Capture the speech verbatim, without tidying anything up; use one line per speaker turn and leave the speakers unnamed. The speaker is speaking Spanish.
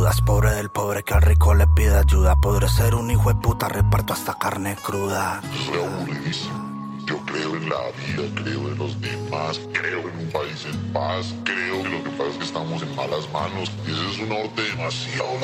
Judas, pobre del pobre que al rico le pide ayuda. Podré ser un hijo de puta, reparto hasta carne cruda.
Es re aburridísimo. Yo creo en la vida, creo en los demás, creo en un país en paz, creo que lo que pasa es que estamos en malas manos y ese es un norte demasiado